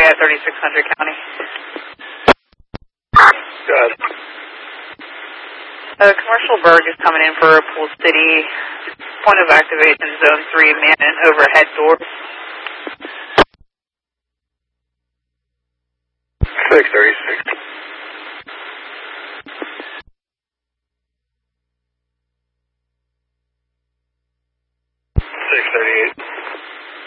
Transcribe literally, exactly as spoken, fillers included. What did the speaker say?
at thirty-six hundred County. Got it. Uh, Commercial Berg is coming in for Pool City. Point of activation, Zone three, man and overhead door. six thirty-six.